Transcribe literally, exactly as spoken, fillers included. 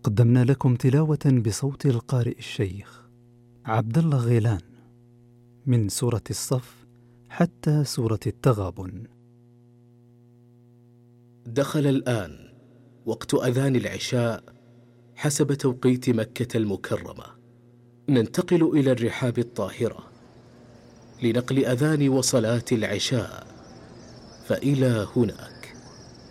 قدمنا لكم تلاوة بصوت القارئ الشيخ عبد الله غيلان من سورة الصف حتى سورة التغابن. دخل الآن وقت أذان العشاء حسب توقيت مكة المكرمة. ننتقل إلى الرحاب الطاهرة لنقل أذان وصلاة العشاء، فإلى هناك.